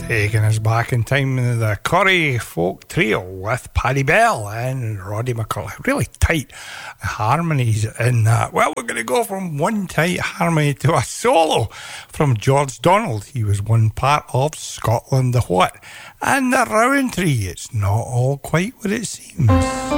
Taking us back in time, the Corrie Folk Trio with Paddy Bell and Roddy McCullough. Really tight harmonies in that. Well, we're going to go from one tight harmony to a solo from George Donald. He was one part of Scotland the What. And the Rowan Tree, it's not all quite what it seems.